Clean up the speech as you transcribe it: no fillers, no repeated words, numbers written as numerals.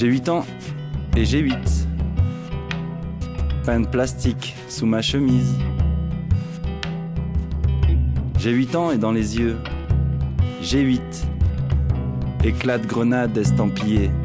J'ai 8 ans et j'ai 8. Pain de plastique sous ma chemise. J'ai 8 ans et dans les yeux, j'ai 8. Éclat de grenade estampillé.